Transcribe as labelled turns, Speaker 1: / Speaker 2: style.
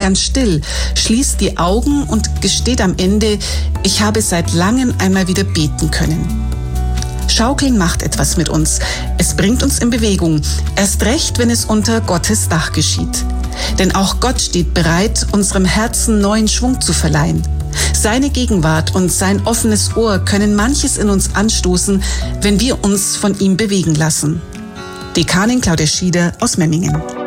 Speaker 1: ganz still, schließt die Augen und gesteht am Ende, ich habe seit langem einmal wieder beten können. Schaukeln macht etwas mit uns. Es bringt uns in Bewegung, erst recht, wenn es unter Gottes Dach geschieht. Denn auch Gott steht bereit, unserem Herzen neuen Schwung zu verleihen. Seine Gegenwart und sein offenes Ohr können manches in uns anstoßen, wenn wir uns von ihm bewegen lassen. Dekanin Claudia Schieder aus Memmingen.